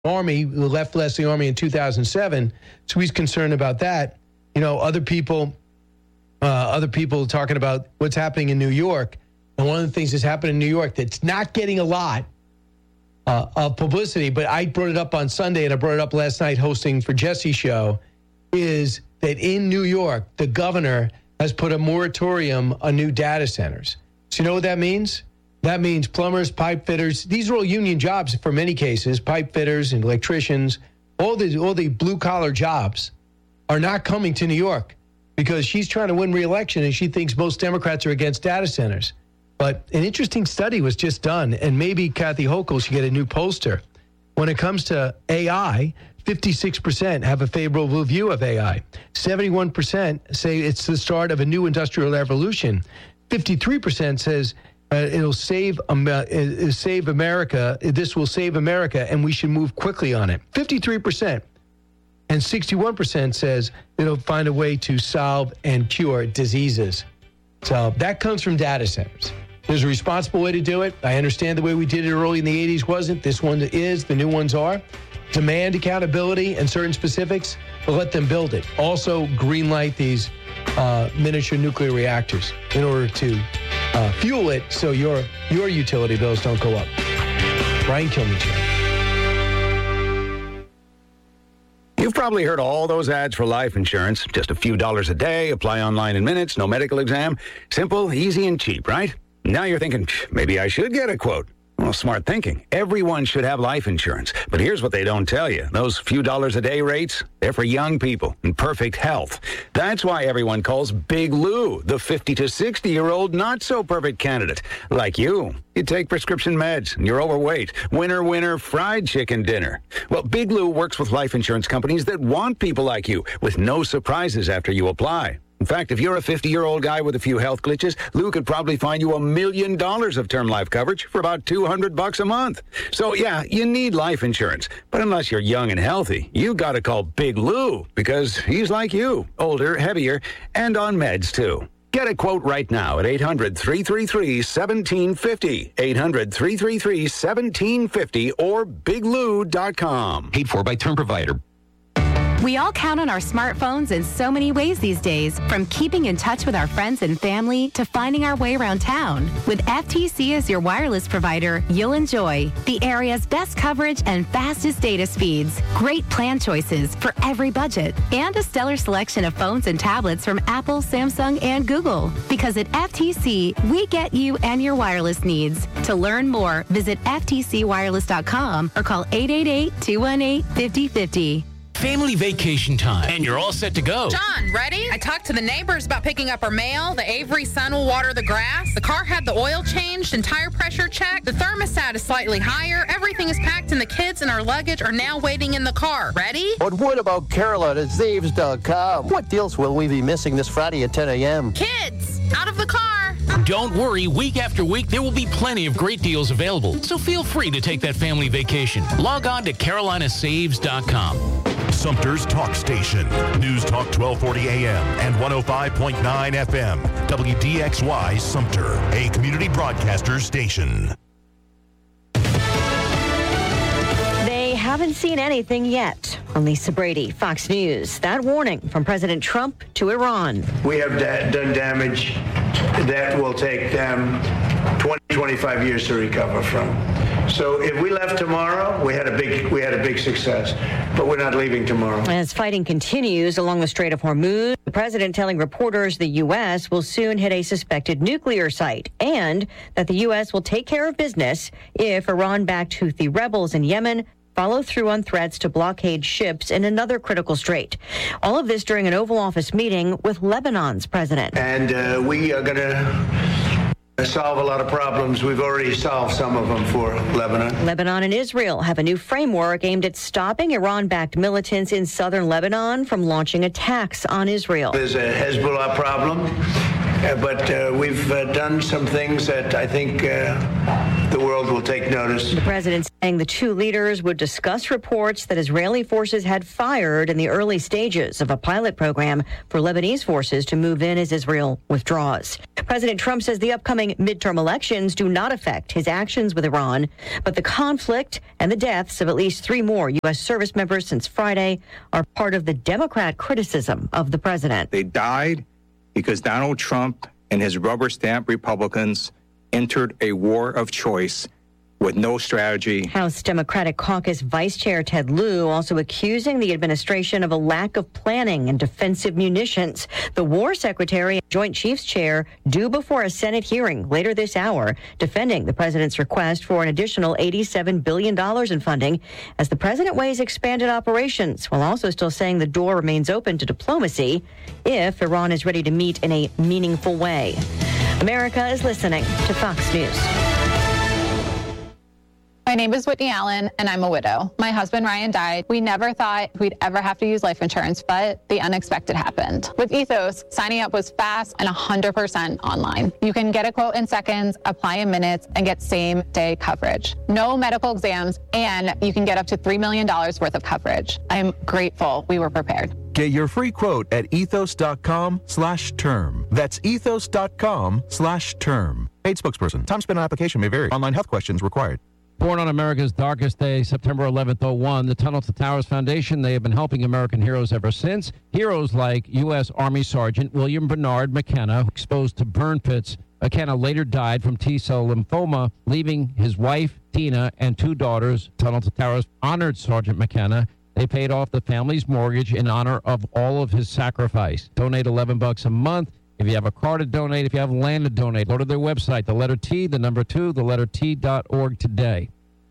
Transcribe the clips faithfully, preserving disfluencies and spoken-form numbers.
army, left less the army in two thousand seven. So he's concerned about that. You know, other people, uh, other people talking about what's happening in New York. And one of the things that's happened in New York that's not getting a lot uh, of publicity, but I brought it up on Sunday and I brought it up last night hosting for Jesse's show, is that in New York, the governor has put a moratorium on new data centers. So you know what that means? That means plumbers, pipe fitters. These are all union jobs for many cases. Pipe fitters and electricians, all the all the blue collar jobs are not coming to New York because she's trying to win re-election and she thinks most Democrats are against data centers. But an interesting study was just done, and maybe Kathy Hochul should get a new poster. When it comes to A I, fifty-six percent have a favorable view of A I. seventy-one percent say it's the start of a new industrial revolution. fifty-three percent says uh, it'll save um, uh, save America. This will save America, and we should move quickly on it. fifty-three percent. And sixty-one percent says it'll find a way to solve and cure diseases. So that comes from data centers. There's a responsible way to do it. I understand the way we did it early in the eighties wasn't. This one is. The new ones are. Demand accountability and certain specifics, but let them build it. Also, green light these uh, miniature nuclear reactors in order to uh, fuel it so your your utility bills don't go up. Brian Kilmeade Show. You've probably heard all those ads for life insurance. Just a few dollars a day, apply online in minutes, no medical exam. Simple, easy, and cheap, right? Now you're thinking, maybe I should get a quote. Well, smart thinking. Everyone should have life insurance. But here's what they don't tell you. Those few dollars a day rates, they're for young people in perfect health. That's why everyone calls Big Lou the fifty to sixty-year-old not-so-perfect candidate. Like you. You take prescription meds, and you're overweight. Winner, winner, fried chicken dinner. Well, Big Lou works with life insurance companies that want people like you, with no surprises after you apply. In fact, if you're a fifty-year-old guy with a few health glitches, Lou could probably find you a million dollars of term life coverage for about two hundred bucks a month. So, yeah, you need life insurance. But unless you're young and healthy, you got to call Big Lou because he's like you, older, heavier, and on meds, too. Get a quote right now at eight hundred, three three three, one seven five zero, eight hundred, three three three, one seven five zero, or big lou dot com. Paid for by term provider. We all count on our smartphones in so many ways these days, from keeping in touch with our friends and family to finding our way around town. With F T C as your wireless provider, you'll enjoy the area's best coverage and fastest data speeds, great plan choices for every budget, and a stellar selection of phones and tablets from Apple, Samsung, and Google. Because at F T C, we get you and your wireless needs. To learn more, visit F T C wireless dot com or call eight eight eight, two one eight, five zero five zero. Family vacation time, and you're all set to go. John, ready? I talked to the neighbors about picking up our mail. The Avery son will water the grass. The car had the oil changed and tire pressure checked. The thermostat is slightly higher. Everything is packed, and the kids and our luggage are now waiting in the car. Ready? But what about Caroline at Zaves dot com? What deals will we be missing this Friday at ten a.m.? Kids, out of the car. Don't worry, week after week, there will be plenty of great deals available, so feel free to take that family vacation. Log on to carolina saves dot com. Sumter's Talk Station. News Talk twelve forty A M and one oh five point nine F M. W D X Y Sumter, a community broadcaster station. They haven't seen anything yet. I'm Lisa Brady, Fox News. That warning from President Trump to Iran. We have da- done damage that will take them twenty, twenty-five years to recover from. So if we left tomorrow, we had a big we had a big success, but we're not leaving tomorrow. As fighting continues along the Strait of Hormuz, the president telling reporters the U S will soon hit a suspected nuclear site and that the U S will take care of business if Iran-backed Houthi rebels in Yemen follow through on threats to blockade ships in another critical strait. All of this during an Oval Office meeting with Lebanon's president. And uh, we are going to solve a lot of problems. We've already solved some of them for Lebanon. Lebanon and Israel have a new framework aimed at stopping Iran-backed militants in southern Lebanon from launching attacks on Israel. There's a Hezbollah problem. Uh, but uh, we've uh, done some things that I think uh, the world will take notice. The president saying the two leaders would discuss reports that Israeli forces had fired in the early stages of a pilot program for Lebanese forces to move in as Israel withdraws. President Trump says the upcoming midterm elections do not affect his actions with Iran, but the conflict and the deaths of at least three more U S service members since Friday are part of the Democrat criticism of the president. They died because Donald Trump and his rubber stamp Republicans entered a war of choice with no strategy. House Democratic Caucus Vice Chair Ted Lieu also accusing the administration of a lack of planning and defensive munitions. The War Secretary and Joint Chiefs Chair due before a Senate hearing later this hour, defending the president's request for an additional eighty-seven billion dollars in funding as the president weighs expanded operations, while also still saying the door remains open to diplomacy if Iran is ready to meet in a meaningful way. America is listening to Fox News. My name is Whitney Allen, and I'm a widow. My husband, Ryan, died. We never thought we'd ever have to use life insurance, but the unexpected happened. With Ethos, signing up was fast and one hundred percent online. You can get a quote in seconds, apply in minutes, and get same-day coverage. No medical exams, and you can get up to three million dollars worth of coverage. I'm grateful we were prepared. Get your free quote at ethos.com slash term. That's ethos.com slash term. Paid spokesperson. Time spent on application may vary. Online health questions required. Born on America's darkest day, September eleventh, oh one, the Tunnel to Towers Foundation, they have been helping American heroes ever since. Heroes like U S Army Sergeant William Bernard McKenna, exposed to burn pits. McKenna later died from T-cell lymphoma, leaving his wife, Tina, and two daughters. Tunnel to Towers honored Sergeant McKenna. They paid off the family's mortgage in honor of all of his sacrifice. Donate eleven bucks a month. If you have a car to donate, if you have land to donate, go to their website, the letter T, the number two, the letter T dot org today.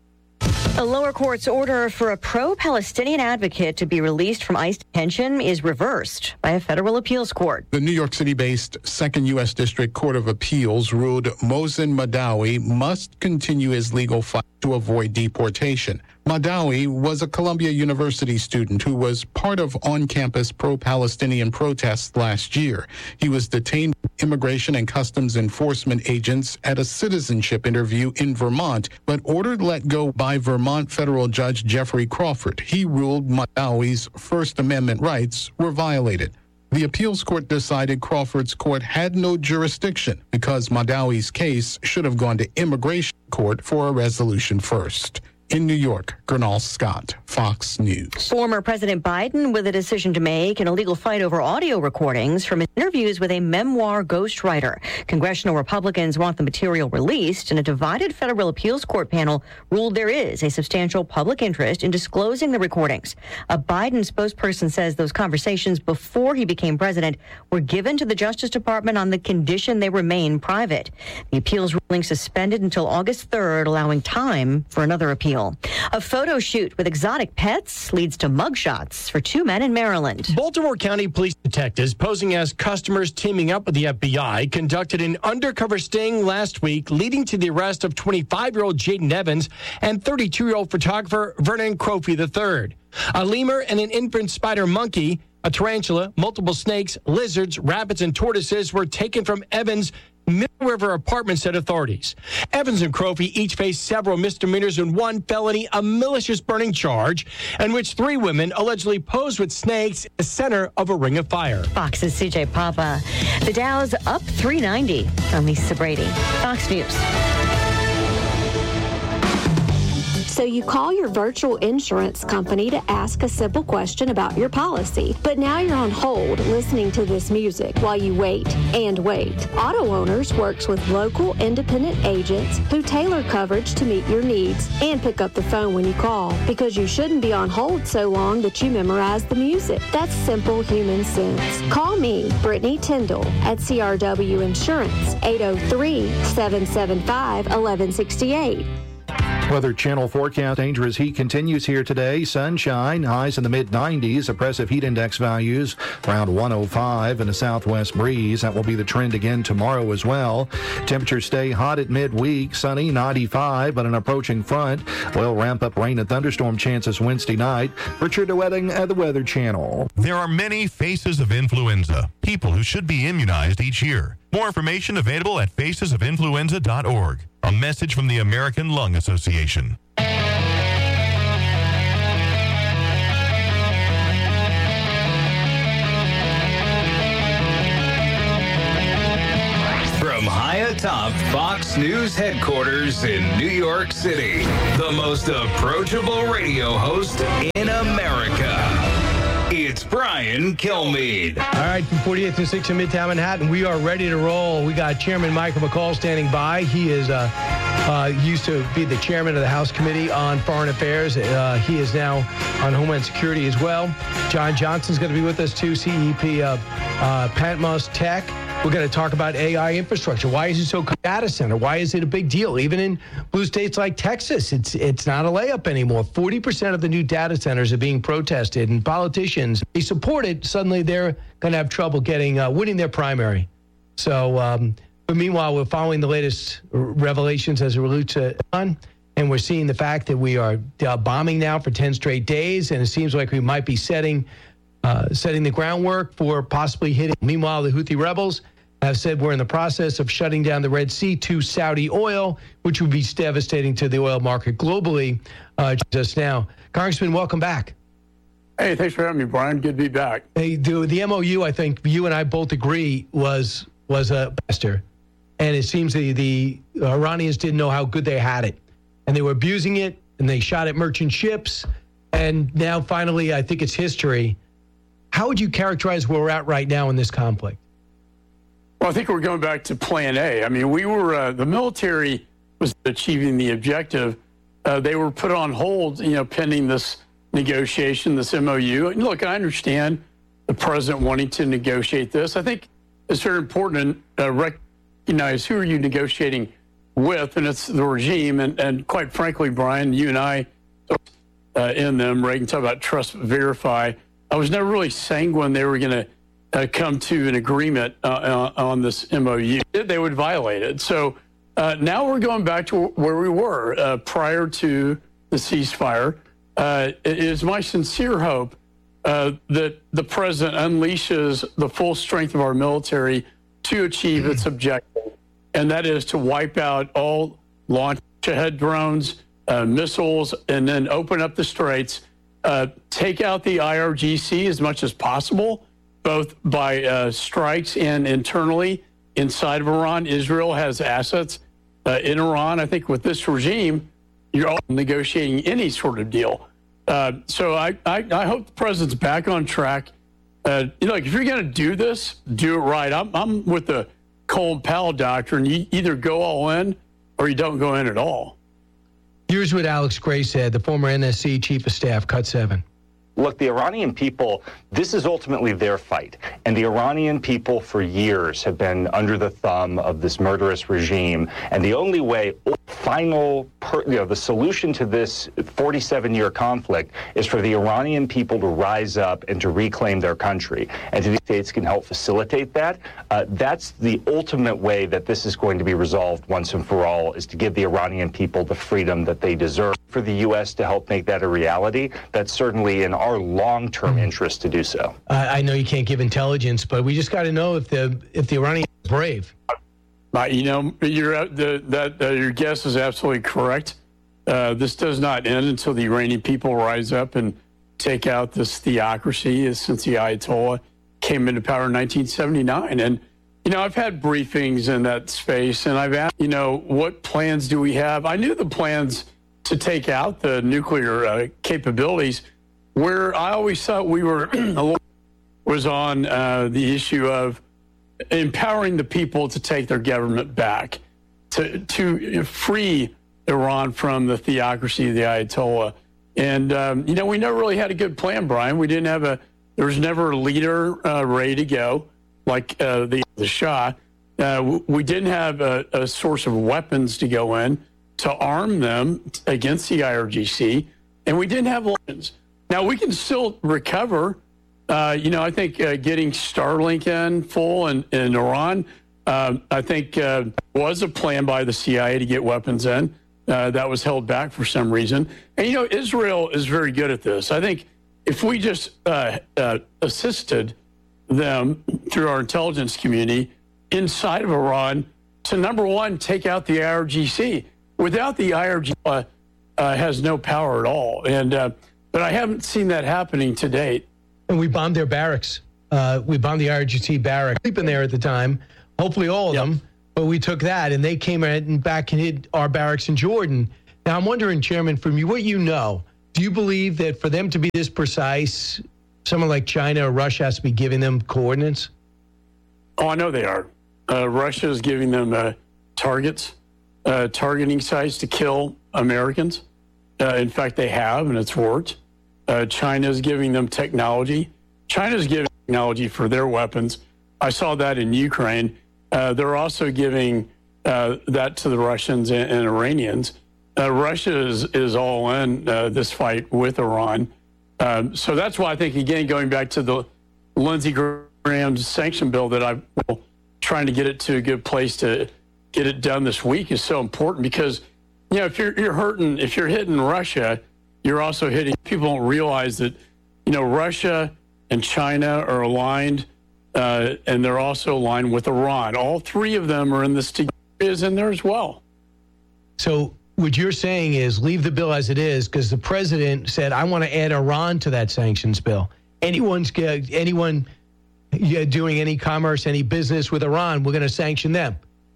A lower court's order for a pro-Palestinian advocate to be released from ICE detention is reversed by a federal appeals court. The New York City-based Second U S District Court of Appeals ruled Mohsen Madawi must continue his legal fight to avoid deportation. Madawi was a Columbia University student who was part of on-campus pro-Palestinian protests last year. He was detained by Immigration and Customs Enforcement agents at a citizenship interview in Vermont, but ordered let go by Vermont federal judge Jeffrey Crawford. He ruled Madawi's First Amendment rights were violated. The appeals court decided Crawford's court had no jurisdiction because Madawi's case should have gone to immigration court for a resolution first. In New York, Gernal Scott, Fox News. Former President Biden with a decision to make in a legal fight over audio recordings from his interviews with a memoir ghostwriter. Congressional Republicans want the material released, and a divided federal appeals court panel ruled there is a substantial public interest in disclosing the recordings. A Biden spokesperson says those conversations before he became president were given to the Justice Department on the condition they remain private. The appeals ruling suspended until August third, allowing time for another appeal. A photo shoot with exotic pets leads to mugshots for two men in Maryland. Baltimore County police detectives posing as customers teaming up with the F B I conducted an undercover sting last week, leading to the arrest of twenty-five-year-old Jaden Evans and thirty-two-year-old photographer Vernon Crofey the third. A lemur and an infant spider monkey, a tarantula, multiple snakes, lizards, rabbits, and tortoises were taken from Evans' Middle River apartment, said authorities. Evans and Crofey each face several misdemeanors and one felony, a malicious burning charge, in which three women allegedly posed with snakes in the center of a ring of fire. Fox's C J Papa. The Dow's up three ninety. I'm Lisa Brady, Fox News. So you call your virtual insurance company to ask a simple question about your policy. But now you're on hold listening to this music while you wait and wait. Auto Owners works with local independent agents who tailor coverage to meet your needs and pick up the phone when you call, because you shouldn't be on hold so long that you memorize the music. That's simple human sense. Call me, Brittany Tyndall, at C R W Insurance, eight oh three, seven seven five, one one six eight. Weather Channel forecast. Dangerous heat continues here today. Sunshine, highs in the mid nineties. Oppressive heat index values around one oh five, and a southwest breeze. That will be the trend again tomorrow as well. Temperatures stay hot at midweek. Sunny, ninety-five, but an approaching front will ramp up rain and thunderstorm chances Wednesday night. Richard DeWetting at the Weather Channel. There are many faces of influenza, people who should be immunized each year. More information available at faces of influenza dot org. A message from the American Lung Association. From high atop Fox News headquarters in New York City, the most approachable radio host in America. It's Brian Kilmeade. All right, from forty-eighth and sixth in Midtown Manhattan, we are ready to roll. We got Chairman Michael McCaul standing by. He is uh, uh, used to be the chairman of the House Committee on Foreign Affairs. Uh, he is now on Homeland Security as well. John Johnson's going to be with us too, C E P of uh, Patmos Tech. We're going to talk about A I infrastructure. Why is it so data center? Why is it a big deal? Even in blue states like Texas, it's it's not a layup anymore. forty percent of the new data centers are being protested, and politicians, they support it. Suddenly, they're going to have trouble getting uh, winning their primary. So, um, but meanwhile, we're following the latest revelations as it relates to Iran, and we're seeing the fact that we are uh, bombing now for ten straight days, and it seems like we might be setting uh, setting the groundwork for possibly hitting. Meanwhile, the Houthi rebels have said we're in the process of shutting down the Red Sea to Saudi oil, which would be devastating to the oil market globally uh, just now. Congressman, welcome back. Hey, thanks for having me, Brian. Good to be back. Hey, the, the M O U, I think you and I both agree, was was a disaster. And it seems the, the Iranians didn't know how good they had it. And they were abusing it, and they shot at merchant ships. And now, finally, I think it's history. How would you characterize where we're at right now in this conflict? Well, I think we're going back to Plan A. I mean, we were uh, the military was achieving the objective. Uh, they were put on hold, you know, pending this negotiation, this M O U. And look, I understand the president wanting to negotiate this. I think it's very important to uh, recognize who are you negotiating with, and it's the regime. And, and quite frankly, Brian, you and I uh, in them, Reagan talked about trust, verify. I was never really sanguine they were going to Uh, come to an agreement uh, uh, on this M O U. They would violate it. So uh, now we're going back to where we were uh, prior to the ceasefire. Uh, it is my sincere hope uh, that the president unleashes the full strength of our military to achieve its objective, and that is to wipe out all launch-ahead drones, uh, missiles, and then open up the straits, uh, take out the I R G C as much as possible, both by uh, strikes and internally inside of Iran. Israel has assets uh, in Iran. I think with this regime, you're all negotiating any sort of deal. Uh, so I, I, I hope the president's back on track. Uh, you know, like if you're going to do this, do it right. I'm, I'm with the Colin Powell doctrine. You either go all in or you don't go in at all. Here's what Alex Gray said, the former N S C chief of staff, cut seven. Look, the Iranian people, this is ultimately their fight. And the Iranian people for years have been under the thumb of this murderous regime. And the only way, final, per, you know, the solution to this forty-seven-year conflict is for the Iranian people to rise up and to reclaim their country. And the United States can help facilitate that. Uh, that's the ultimate way that this is going to be resolved once and for all, is to give the Iranian people the freedom that they deserve. For the U S to help make that a reality, that's certainly in our long-term interest to do so. Uh, I know you can't give intelligence, but we just got to know if the if the Iranians are brave. Uh, you know, your the, that uh, your guess is absolutely correct. Uh, this does not end until the Iranian people rise up and take out this theocracy since the Ayatollah came into power in nineteen seventy-nine. And, you know, I've had briefings in that space, and I've asked, you know, what plans do we have? I knew the plans to take out the nuclear uh, capabilities. Where I always thought we were was on uh, the issue of empowering the people to take their government back, to to free Iran from the theocracy of the Ayatollah. And, um, you know, we never really had a good plan, Brian. We didn't have a, there was never a leader uh, ready to go, like uh, the, the Shah. Uh, we didn't have a, a source of weapons to go in to arm them against the I R G C, and we didn't have weapons. Now, we can still recover. Uh, you know, I think uh, getting Starlink in full in, in Iran, uh, I think uh, was a plan by the C I A to get weapons in. Uh, that was held back for some reason. And, you know, Israel is very good at this. I think if we just uh, uh, assisted them through our intelligence community inside of Iran to, number one, take out the I R G C. Without the I R G C, uh, uh, has no power at all. And uh, but I haven't seen that happening to date. And we bombed their barracks. Uh, we bombed the I R G C barracks. Sleeping there at the time, hopefully all of yep. them. But we took that, and they came in and back and hit our barracks in Jordan. Now, I'm wondering, Chairman, from you, what you know, do you believe that for them to be this precise, someone like China or Russia has to be giving them coordinates? Oh, I know they are. Uh, Russia is giving them uh, targets, uh, targeting sites to kill Americans. Uh, in fact, they have, and it's worked. Uh, China is giving them technology. China is giving technology for their weapons. I saw that in Ukraine. Uh, they're also giving uh, that to the Russians and, and Iranians. Uh, Russia is, is all in uh, this fight with Iran. Um, so that's why I think, again, going back to the Lindsey Graham's sanction bill that I'm well, trying to get it to a good place to get it done this week is so important because, you know, if you're, you're hurting, if you're hitting Russia, you're also hitting, people don't realize that, you know, Russia and China are aligned. Uh, and they're also aligned with Iran. All three of them are in this together, is in there as well. So what you're saying is leave the bill as it is because the president said, I want to add Iran to that sanctions bill. Anyone's anyone doing any commerce, any business with Iran, we're going to sanction them.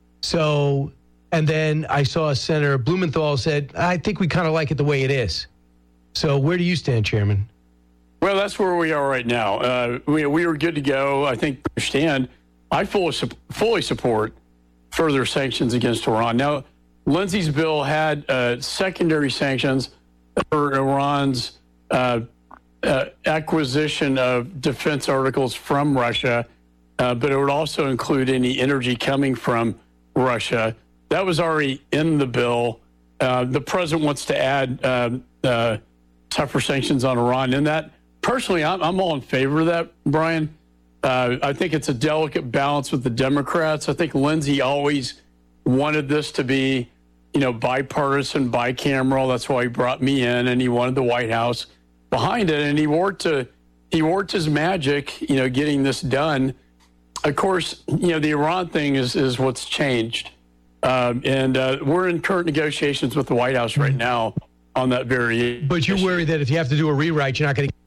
So, and then I saw Senator Blumenthal said, I think we kind of like it the way it is. So where do you stand, Chairman? Well, that's where we are right now. Uh, we, we were good to go. I think, understand, I fully, fully support further sanctions against Iran. Now, Lindsey's bill had uh, secondary sanctions for Iran's uh, uh, acquisition of defense articles from Russia, uh, but it would also include any energy coming from Russia. That was already in the bill. Uh, the president wants to add uh, uh, tougher sanctions on Iran, and that personally, I'm, I'm all in favor of that, Brian. Uh, I think it's a delicate balance with the Democrats. I think Lindsey always wanted this to be, you know, bipartisan, bicameral. That's why he brought me in, and he wanted the White House behind it. And he worked to, he worked his magic, you know, getting this done. Of course, you know, the Iran thing is is what's changed, um, and uh, we're in current negotiations with the White House right now on that very. But you worry that if you have to do a rewrite, you're not going to.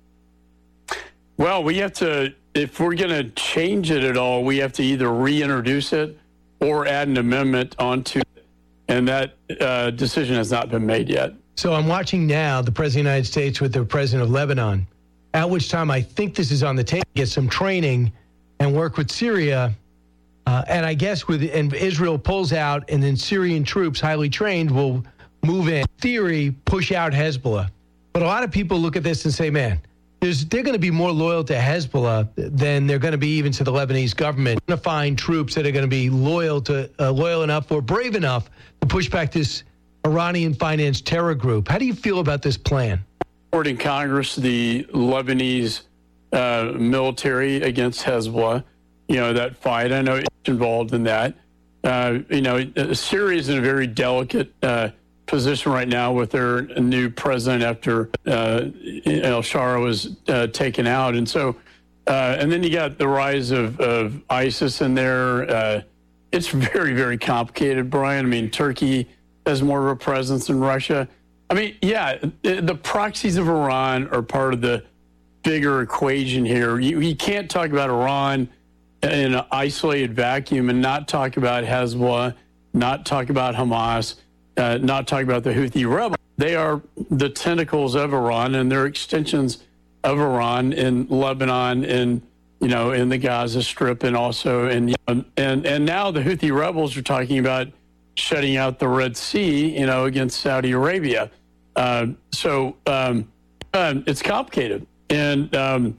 Well, we have to, if we're going to change it at all, we have to either reintroduce it or add an amendment onto it. And that uh, decision has not been made yet. So I'm watching now the President of the United States with the President of Lebanon, at which time I think this is on the table, get some training and work with Syria. Uh, and I guess with and Israel pulls out and then Syrian troops, highly trained, will move in. Theory, push out Hezbollah. But a lot of people look at this and say, man, There's, they're going to be more loyal to Hezbollah than they're going to be even to the Lebanese government. They're going to find troops that are going to be loyal to uh, loyal enough or brave enough to push back this Iranian-financed terror group. How do you feel about this plan? In Congress, the Lebanese uh, military against Hezbollah, you know, that fight. I know it's involved in that. Uh, you know, Syria is in a very delicate uh position right now with their new president after uh, al-Shara was uh, taken out. And so, uh, and then you got the rise of, of ISIS in there. Uh, it's very, very complicated, Brian. I mean, Turkey has more of a presence than Russia. I mean, yeah, the, the proxies of Iran are part of the bigger equation here. You, you can't talk about Iran in an isolated vacuum and not talk about Hezbollah, not talk about Hamas, Uh, not talking about the Houthi rebels. They are the tentacles of Iran, and they're extensions of Iran in Lebanon, and you know, in the Gaza Strip, and also in and and now the Houthi rebels are talking about shutting out the Red Sea, you know, against Saudi Arabia. Uh, so um, uh, it's complicated, and um,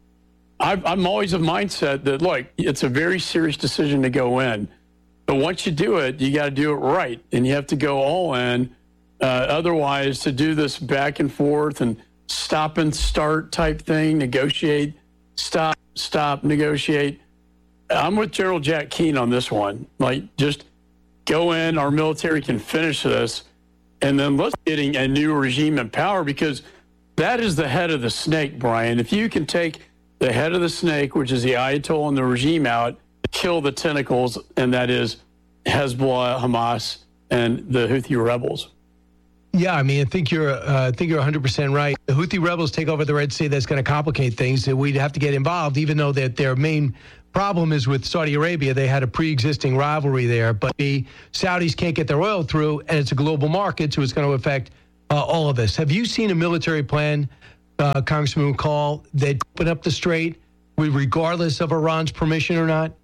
I've, I'm always of mindset that look, it's a very serious decision to go in. But once you do it, you got to do it right, and you have to go all in. Uh, otherwise, to do this back and forth and stop and start type thing, negotiate, stop, stop, negotiate. I'm with General Jack Keane on this one. Like, just go in, our military can finish this, and then let's getting a new regime in power, because that is the head of the snake, Brian. If you can take the head of the snake, which is the Ayatollah and the regime out, kill the tentacles, and that is Hezbollah, Hamas, and the Houthi rebels. Yeah, I mean, I think you're, uh, I think you're one hundred percent right. The Houthi rebels take over the Red Sea. That's going to complicate things. We'd have to get involved, even though that their main problem is with Saudi Arabia. They had a pre-existing rivalry there, but the Saudis can't get their oil through, and it's a global market, so it's going to affect uh, all of us. Have you seen a military plan, uh, Congressman McCall, that open up the strait, regardless of Iran's permission or not?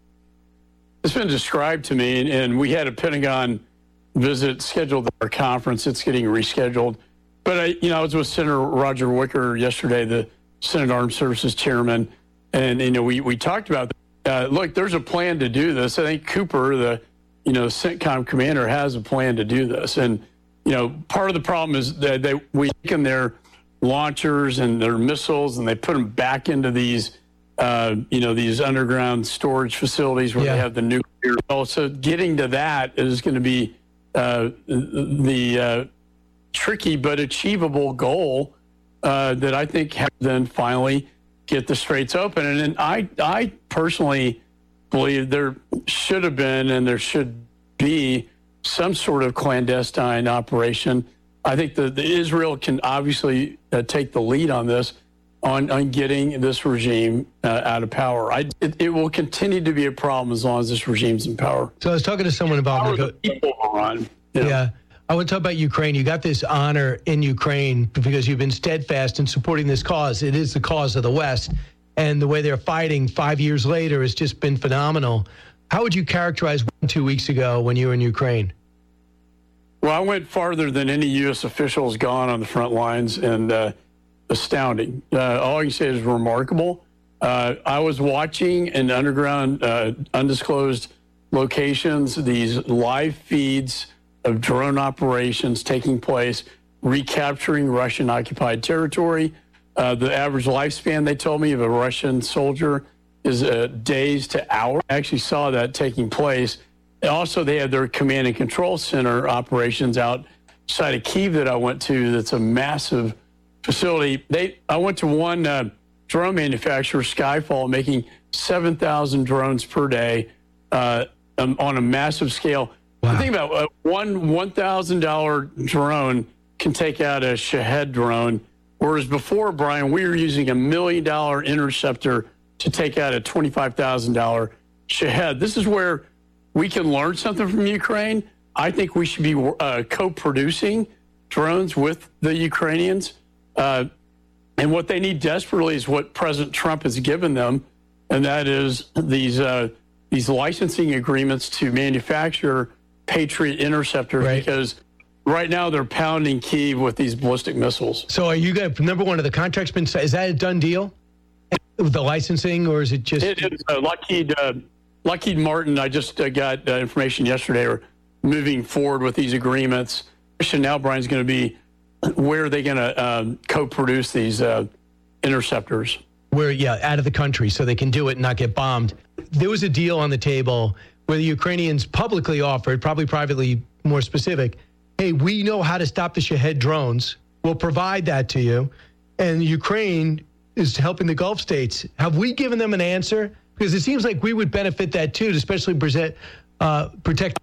It's been described to me, and we had a Pentagon visit scheduled at our conference. It's getting rescheduled. But, I, you know, I was with Senator Roger Wicker yesterday, the Senate Armed Services Chairman, and, you know, we, we talked about, uh, look, there's a plan to do this. I think Cooper, the, you know, CENTCOM commander, has a plan to do this. And, you know, part of the problem is that they, we take their launchers and their missiles, and they put them back into these, uh, you know, these underground storage facilities where yeah. they have the nuclear. So getting to that is going to be uh, the uh, tricky but achievable goal uh, that I think have then finally get the straits open. And, and I, I personally believe there should have been and there should be some sort of clandestine operation. I think that the Israel can obviously uh, take the lead on this, on, on getting this regime uh, out of power. I, it, it will continue to be a problem as long as this regime's in power. So I was talking to someone about the people on. Yeah. yeah. I want to talk about Ukraine. You got this honor in Ukraine because you've been steadfast in supporting this cause. It is the cause of the West. And the way they're fighting five years later has just been phenomenal. How would you characterize one, two weeks ago when you were in Ukraine? Well, I went farther than any U S official has gone on the front lines, and uh, astounding. Uh, all I can say is remarkable. Uh, I was watching in underground, uh, undisclosed locations, these live feeds of drone operations taking place, recapturing Russian-occupied territory. Uh, the average lifespan, they told me, of a Russian soldier is uh, days to hours. I actually saw that taking place. Also, they have their command and control center operations outside of Kyiv that I went to. That's a massive facility. They, I went to one uh, drone manufacturer, Skyfall, making seven thousand drones per day uh, um, on a massive scale. Wow. Think about uh, one one thousand dollars drone can take out a Shahed drone, whereas before, Brian, we were using a million dollar interceptor to take out a twenty-five thousand dollars Shahed. This is where we can learn something from Ukraine. I think we should be uh, co-producing drones with the Ukrainians. Uh, and what they need desperately is what President Trump has given them, and that is these uh, these licensing agreements to manufacture Patriot interceptors, right. Because right now they're pounding Kyiv with these ballistic missiles. So are you guys, number one, are the contracts been, is that a done deal with the licensing, or is it just? It is. Uh, Lockheed, uh, Lockheed Martin, I just uh, got uh, information yesterday, are moving forward with these agreements. Question now, Brian's going to be, where are they going to um, co-produce these uh, interceptors? Where, yeah, out of the country so they can do it and not get bombed. There was a deal on the table where the Ukrainians publicly offered, probably privately more specific, hey, we know how to stop the Shahed drones. We'll provide that to you. And Ukraine is helping the Gulf states. Have we given them an answer? Because it seems like we would benefit that too, to especially present, uh, protect.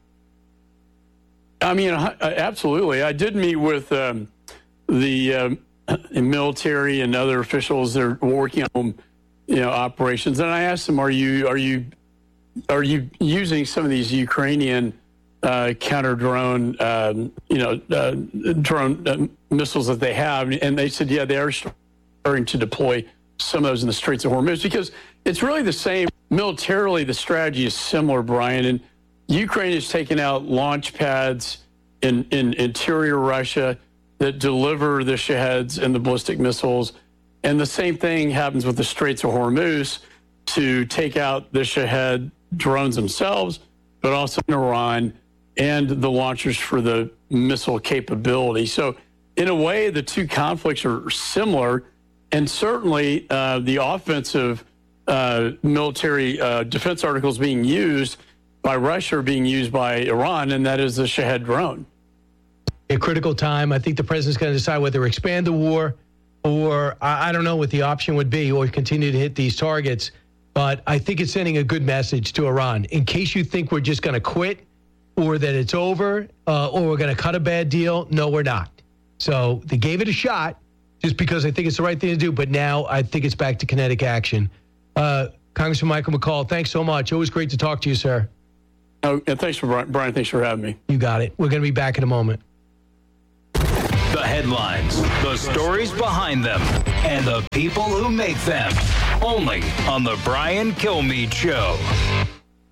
I mean, absolutely. I did meet with um, the um, military and other officials that are working on, you know, operations, and I asked them, "Are you are you are you using some of these Ukrainian uh, counter drone, um, you know, uh, drone uh, missiles that they have?" And they said, "Yeah, they are starting to deploy some of those in the Straits of Hormuz," because it's really the same. Militarily, the strategy is similar, Brian, and Ukraine has taken out launch pads in, in interior Russia that deliver the Shaheds and the ballistic missiles. And the same thing happens with the Straits of Hormuz to take out the Shahed drones themselves, but also in Iran and the launchers for the missile capability. So in a way, the two conflicts are similar. And certainly uh, the offensive uh, military uh, defense articles being used by Russia are being used by Iran, and that is the Shahed drone. A critical time. I think the president's going to decide whether to expand the war or I, I don't know what the option would be, or continue to hit these targets. But I think it's sending a good message to Iran. In case you think we're just going to quit or that it's over uh, or we're going to cut a bad deal, no, we're not. So they gave it a shot just because I think it's the right thing to do. But now I think it's back to kinetic action. Uh, Congressman Michael McCaul, thanks so much. Always great to talk to you, sir. Oh, and thanks for Brian. Brian, thanks for having me. You got it. We're going to be back in a moment. The headlines, the stories behind them, and the people who make them. Only on the Brian Kilmeade Show.